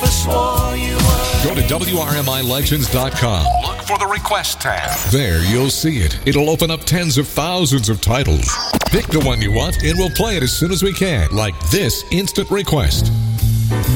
never swore you were. Go to WRMILegends.com. Look for the Request tab. There you'll see it. It'll open up tens of thousands of titles. Pick the one you want and we'll play it as soon as we can, like this instant request.